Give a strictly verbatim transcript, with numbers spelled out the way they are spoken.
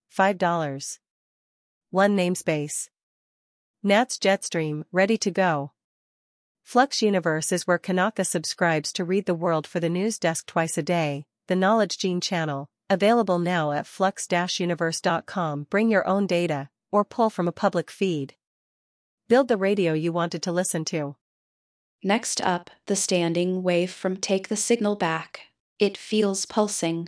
five dollars. one namespace. Nats Jetstream, ready to go. Flux Universe is where Kanaka subscribes to read the world for the news desk twice a day, the Knowledge Gene channel, available now at flux dash universe dot com. Bring your own data, or pull from a public feed. Build the radio you wanted to listen to. Next up, the standing wave from Take the Signal Back. It feels pulsing,